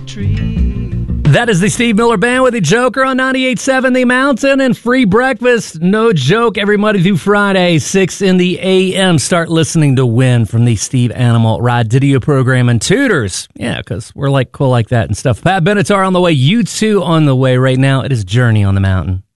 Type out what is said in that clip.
That is the Steve Miller Band with the Joker on 98.7 The Mountain and free breakfast. No joke, every Monday through Friday, 6 in the a.m. Start listening to Win from the Steve Animal Radio program and tutors. Yeah, because we're like cool like that and stuff. Pat Benatar on the way, U2 on the way right now. It is Journey on the Mountain.